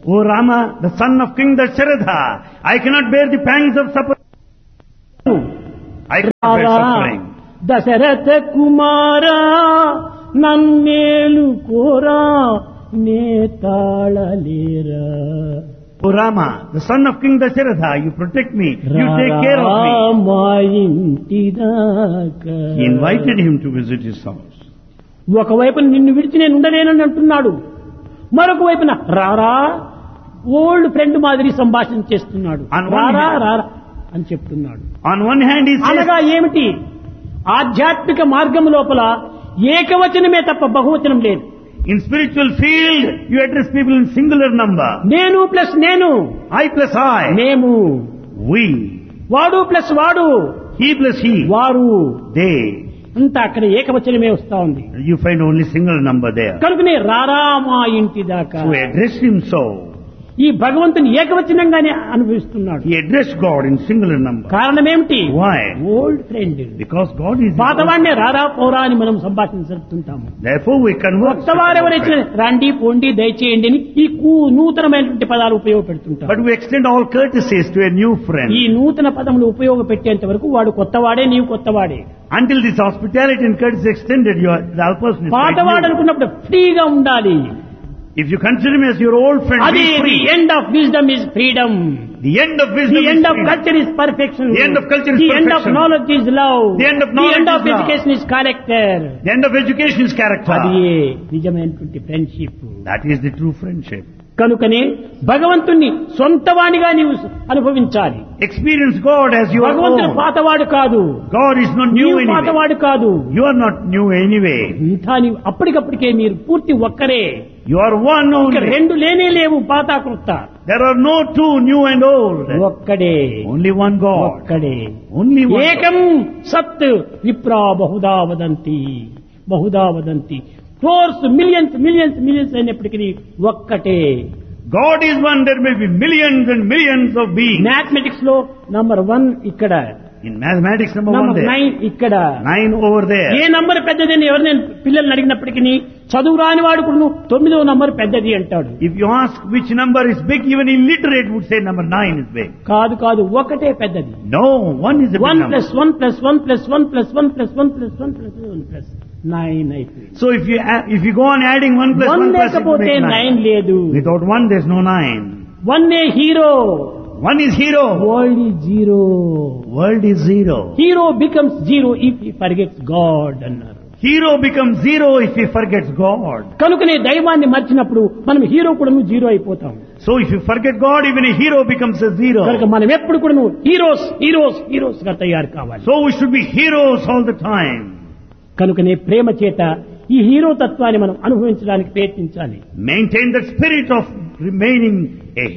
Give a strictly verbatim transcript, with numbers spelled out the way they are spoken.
O Rama, the son of King Dasharatha, I cannot bear the pangs of suffering. I cannot bear suffering. Dasharatha కుమారా నన్నేలు కోరా నేతాళలేరా. O Rama, the son of King Dasharatha, you protect me, you take care of me. మా ఇంటి దాకా. He invited him to visit his house. ఒకవైపు నిన్ను విడిచి నేను ఉండలేనని అంటున్నాడు, మరొక వైపున రారా ఓల్డ్ ఫ్రెండ్ మాదిరి సంభాషణ చేస్తున్నాడు. On one రారా hand- రారా అని చెప్తున్నాడు. On one hand he says, అనగా ఏమిటి? ఆధ్యాత్మిక మార్గం లోపల ఏకవచనమే తప్ప బహువచనం లేదు. in spiritual field, you address people in singular number. నేను ప్లస్ నేను, I plus I, మేము, we, వాడు ప్లస్ వాడు, he plus he, వారు, they. అంతా అక్కడ ఏకవచనమే వస్తా ఉంది. You find only single number there. కనుకనే రారా మా ఇంటి దాకా. So he addressed him so. ఈ భగవంతుని ఏకవచనంగానే అనుభవిస్తున్నాడు. He addressed God in singular number. కారణం ఏమిటి? Why? Old friend. Because God is. పాతవాడినే రారా పోరా అని మనం సంభాషణ జరుపుతుంటాము. Therefore we converse. కొత్తవారు ఎవరైతే రండి పోండి దయచేయండి అని ఈ కూ- నూతనమైనటువంటి పదాలు ఉపయోగపెడుతుంటారు. But we extend all courtesies to a new friend. ఈ నూతన పదములు ఉపయోగపెట్టేంత వరకు వాడు కొత్తవాడే, నీవు కొత్తవాడే. Until this hospitality and courtesy extended, you are the other person is పాతవాడు quite new. అనుకున్నప్పుడు ఫ్రీగా ఉండాలి. If you consider him as your old friend, అది be the free. End of wisdom is freedom. The end of wisdom The is end of freedom. culture is perfection. The end of culture is The end of perfection. knowledge is love. The end of The knowledge end of is love. education is character. The end of education is character. అది నిజమైనటువంటి friendship. That is the true friendship. కనుకనే భగవంతుణ్ణి సొంతవాడిగా నీవు అనుభవించాలి. Experience God as your భగవంతుడు own. పాతవాడు కాదు, God is not new నీవు anyway. పాతవాడు కాదు. You are not new anyway. ఇంతా నీవు అప్పటికప్పటికే మీరు పూర్తి ఒక్కరే. You are one ఇక only. రెండు లేనే లేవు పాత కృత. There are no two, new and old. ఒక్కడే, Only one God. ఒక్కడే. Only one. ఏకం సత్ విప్రా Bahuda వదంతి, Bahuda వదంతి. Crores millions millions millions అయినప్పటికీ ఒక్కటే. God is one. There may be millions and millions of beings. Mathematics లో నంబర్ వన్ ఇక్కడ, In mathematics, number one number there. Nine ఇక్కడ. Nine over there. A number పెద్దదని ఎవరు నేను పిల్లల్ని అడిగినప్పటికీ చదువు రాని వాడు కూడా తొమ్మిదో నంబర్ పెద్దది అంటాడు. If you ask which number is big, even illiterate would say number nine is big. కాదు కాదు ఒకటే పెద్దది. No, one is a big one number. Plus one plus one plus one plus one plus one plus one plus one plus nine అయిపోయింది. So if you add, if you go on adding one plus one one plus it will లేకపోతే make nine nine. లేదు. Without one, there's no nine. One A hero, One is hero. World is zero. World is zero. Hero becomes zero if he forgets God అన్నారు. Hero becomes zero if he forgets God. కనుకనే దైవాన్ని మర్చినప్పుడు మనం hero కూడా zero అయిపోతాం. So if you forget God, even a hero becomes a zero. కనుక మనం ఎప్పుడు కూడా హీరోస్ హీరోస్ హీరోస్ గా తయారు కావాలి. So we should be heroes all the time. కనుకనే ప్రేమ చేత ఈ హీరో తత్వాన్ని మనం అనుభవించడానికి ప్రయత్నించాలి. Maintain the spirit of remaining a